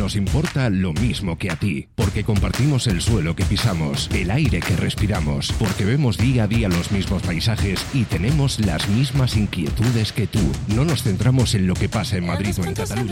nos importa lo mismo que a ti, porque compartimos el suelo que pisamos, el aire que respiramos, porque vemos día a día los mismos paisajes y tenemos las mismas inquietudes que tú. No nos centramos en lo que pasa en Madrid o en Cataluña.